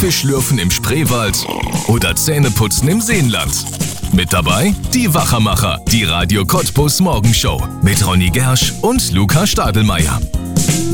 Fischlürfen im Spreewald oder Zähneputzen im Seenland. Mit dabei die Wachermacher, die Radio Cottbus Morgenshow mit Ronny Gersch und Luca Stadelmeier.